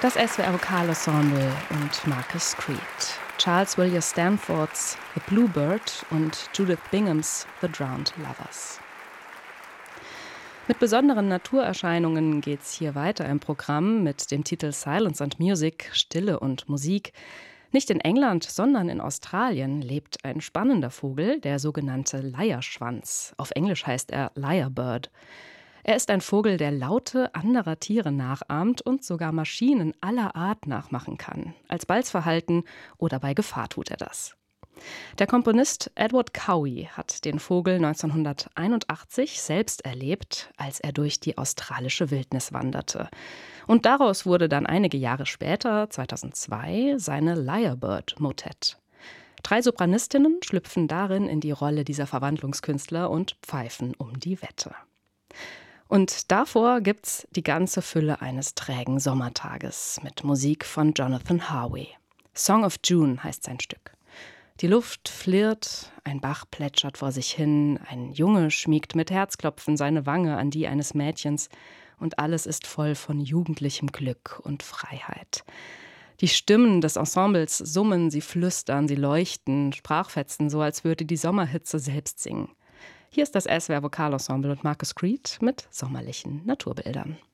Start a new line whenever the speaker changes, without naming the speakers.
Das SWR Vokalensemble und Marcus Creed. Charles William Stanfords The Bluebird und Judith Binghams The Drowned Lovers. Mit besonderen Naturerscheinungen geht's hier weiter im Programm mit dem Titel Silence and Music, Stille und Musik. Nicht in England, sondern in Australien lebt ein spannender Vogel, der sogenannte Leierschwanz. Auf Englisch heißt er Lyrebird. Er ist ein Vogel, der Laute anderer Tiere nachahmt und sogar Maschinen aller Art nachmachen kann. Als Balzverhalten oder bei Gefahr tut er das. Der Komponist Edward Cowie hat den Vogel 1981 selbst erlebt, als er durch die australische Wildnis wanderte. Und daraus wurde dann einige Jahre später, 2002, seine Lyrebird Motet. 3 Sopranistinnen schlüpfen darin in die Rolle dieser Verwandlungskünstler und pfeifen um die Wette. Und davor gibt's die ganze Fülle eines trägen Sommertages mit Musik von Jonathan Harvey. Song of June heißt sein Stück. Die Luft flirrt, ein Bach plätschert vor sich hin, ein Junge schmiegt mit Herzklopfen seine Wange an die eines Mädchens und alles ist voll von jugendlichem Glück und Freiheit. Die Stimmen des Ensembles summen, sie flüstern, sie leuchten, Sprachfetzen, so als würde die Sommerhitze selbst singen. Hier ist das SWR Vokalensemble und Marcus Creed mit sommerlichen Naturbildern.